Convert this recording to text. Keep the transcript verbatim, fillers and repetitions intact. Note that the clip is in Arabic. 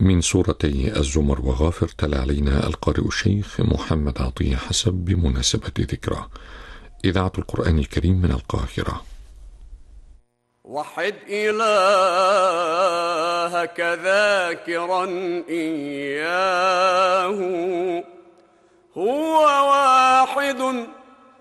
من سورتي الزمر وغافر. تلا علينا القارئ الشيخ محمد عطية حسب بمناسبة ذكرى. إذاعة القرآن الكريم من القاهرة. وحد إلهك ذاكرا إياه، هو واحد